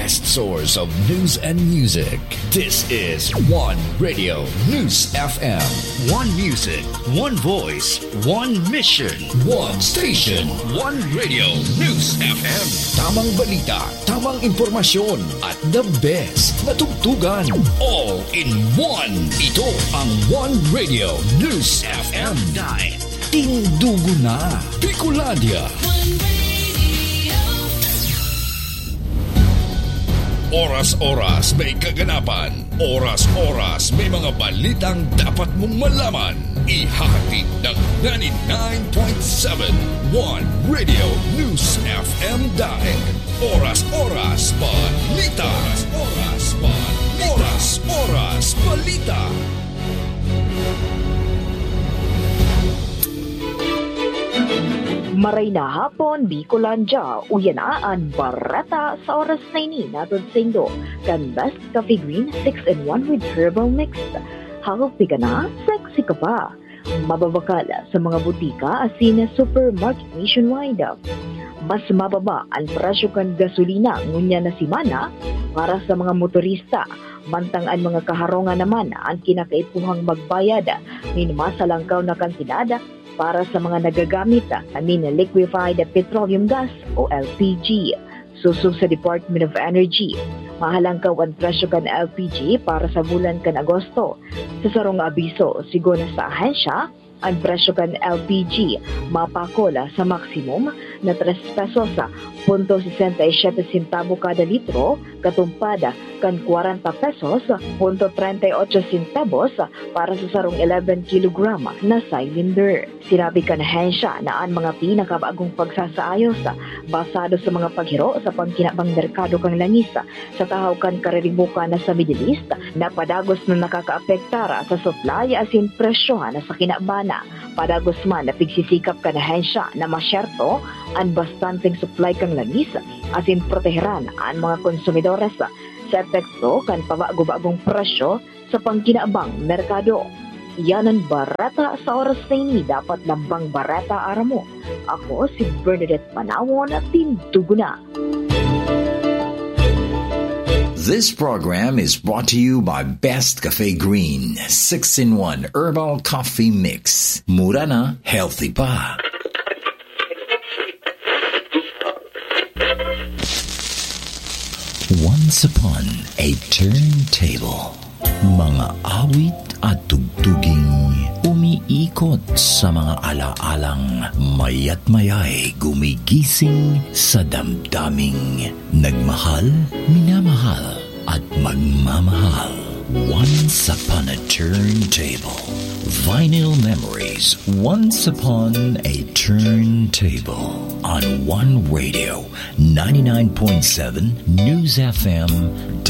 best source of news and music. This is One Radio News FM. One music, one voice, one mission, one station, one Radio News FM. Tamang balita, tamang impormasyon, at the best na tugtugan. All in one. Ito ang One Radio News FM. Dahil tindugo na Bicolandia. Oras-oras may kaganapan. Oras-oras may mga balitang dapat mong malaman. Ihahatid ng 99.7 One Radio News FM dahil oras-oras balita. Oras-oras balita. Oras-oras balita. Maray na hapon, Bicolandia, uyanaan, barata sa oras na ini natin sa Indo. Kan Best Coffee Green 6-in-1 with herbal mix. Healthy ka na, sexy ka pa. Mababakala sa mga butika asin supermarket nationwide. Mas mababa ang presyo kan gasolina ngunya na simana para sa mga motorista. Mantang ang mga kaharongan naman ang kinakaipuhang magbayad minmasalangkaw na kantidad para sa mga nagagamit ng liquefied petroleum gas o LPG. Susog sa Department of Energy, mahalangkaw ang presyo kan LPG para sa bulan kan Agosto. Sa sarong abiso, siguro sa ahensya, ang presyo kan LPG mapakola sa maximum na 3 pesos .67 centavo kada litro, katumpad kan 40 pesos .38 centavos para sa sarong 11 kilogram na cylinder. Sinabi kan ahensya na ang mga pinakabagong pagsasaayos basado sa mga paghiro sa pangkinabang merkado kang langis sa tahaw kan kariribukan na sa Middle East na padagos na nakakaapektara sa supply asin presyohan sa kinabana. Padagos man na pigsisikap kan ahensya na masyerto ang bastanteng supply kang langis asin proteheran ang mga konsumidores sa epekto kan pabago-bagong presyo sa pangkinabang merkado. Yan ang barata sa oras na ini, dapat lambang barata ara mo. Ako si Bernadette Manawon at tindugo na. This program is brought to you by Best Cafe Green 6-in-1 Herbal Coffee Mix. Mura na, healthy pa. Once upon a turntable, mga awit at tugtuging umiikot sa mga alaalang maya't mayay gumigising sa damdaming nagmahal, minamahal at magmamahal. Once upon a turntable. Vinyl memories. Once upon a turntable. On One Radio 99.7 News FM.